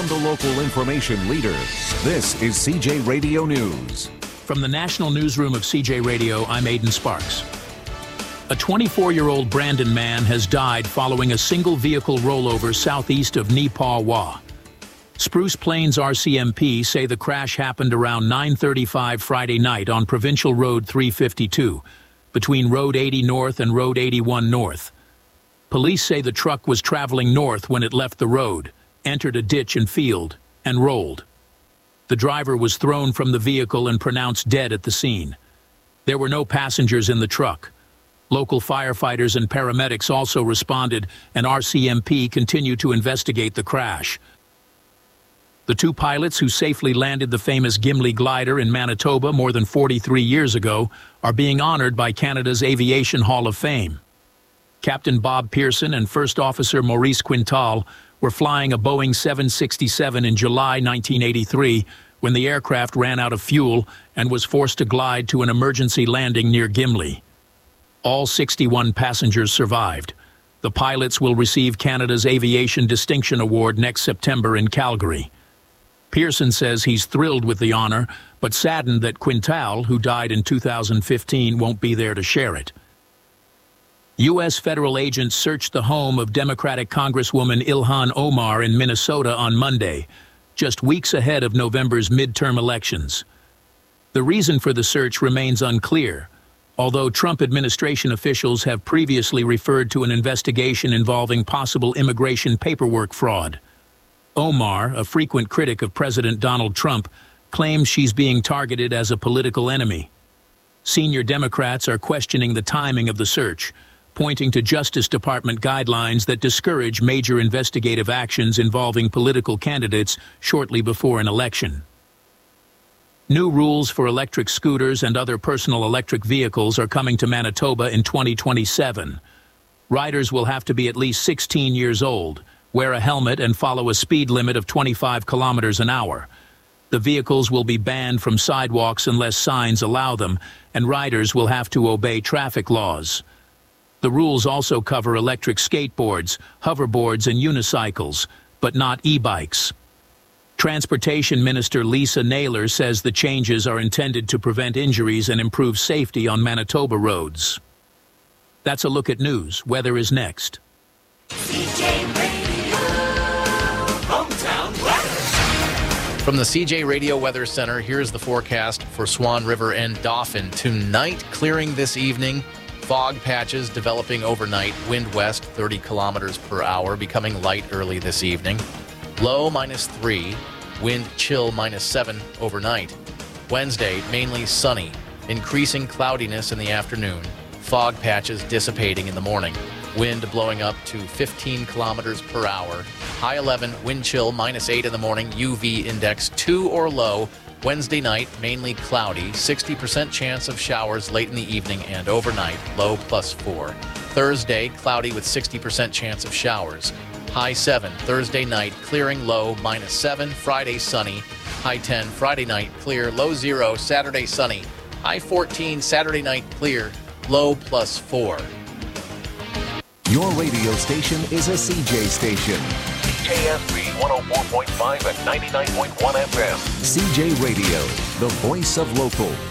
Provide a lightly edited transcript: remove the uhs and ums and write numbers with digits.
from the local information leader, this is CJ Radio News. From the National Newsroom of CJ Radio, I'm Aidan Sparks. A 24-year-old Brandon man has died following a single-vehicle rollover southeast of Neepawa Wa. Spruce Plains RCMP say the crash happened around 9:35 Friday night on Provincial Road 352, between Road 80 North and Road 81 North. Police say the truck was traveling north when it left the road, entered a ditch and field, and rolled. The driver was thrown from the vehicle and pronounced dead at the scene. There were no passengers in the truck. Local firefighters and paramedics also responded, and RCMP continue to investigate the crash. The two pilots who safely landed the famous Gimli glider in Manitoba more than 43 years ago are being honored by Canada's Aviation Hall of Fame. Captain Bob Pearson and First Officer Maurice Quintal were flying a Boeing 767 in July 1983 when the aircraft ran out of fuel and was forced to glide to an emergency landing near Gimli. All 61 passengers survived. The pilots will receive Canada's Aviation Distinction Award next September in Calgary. Pearson says he's thrilled with the honor, but saddened that Quintal, who died in 2015, won't be there to share it. U.S. federal agents searched the home of Democratic Congresswoman Ilhan Omar in Minnesota on Monday, just weeks ahead of November's midterm elections. The reason for the search remains unclear, although Trump administration officials have previously referred to an investigation involving possible immigration paperwork fraud. Omar, a frequent critic of President Donald Trump, claims she's being targeted as a political enemy. Senior Democrats are questioning the timing of the search, pointing to Justice Department guidelines that discourage major investigative actions involving political candidates shortly before an election. New rules for electric scooters and other personal electric vehicles are coming to Manitoba in 2027. Riders will have to be at least 16 years old, wear a helmet, and follow a speed limit of 25 kilometers an hour. The vehicles will be banned from sidewalks unless signs allow them, and riders will have to obey traffic laws. The rules also cover electric skateboards, hoverboards, and unicycles, but not e-bikes. Transportation Minister Lisa Naylor says the changes are intended to prevent injuries and improve safety on Manitoba roads. That's a look at news. Weather is next. CJ Radio, hometown weather. From the CJ Radio Weather Center, here's the forecast for Swan River and Dauphin. Tonight, clearing this evening. Fog patches developing overnight. Wind west 30 kilometers per hour, becoming light early this evening. Low -3. Wind chill -7 overnight. Wednesday, mainly sunny. Increasing cloudiness in the afternoon. Fog patches dissipating in the morning. Wind blowing up to 15 kilometers per hour. High 11, wind chill -8 in the morning. UV index 2 or low. Wednesday night, mainly cloudy, 60% chance of showers late in the evening and overnight, low +4. Thursday, cloudy with 60% chance of showers. High 7, Thursday night, clearing, low -7. Friday, sunny, high 10. Friday night, clear, low 0. Saturday, sunny, high 14. Saturday night, clear, low +4. Your radio station is a CJ station. KSB 104.5 and 99.1 FM. CJ Radio, the voice of local.